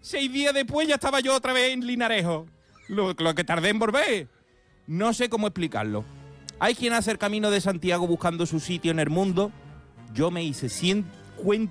6 días después ya estaba yo otra vez en Linarejo. Lo que tardé en volver. No sé cómo explicarlo. Hay quien hace el camino de Santiago buscando su sitio en el mundo. Yo me hice 100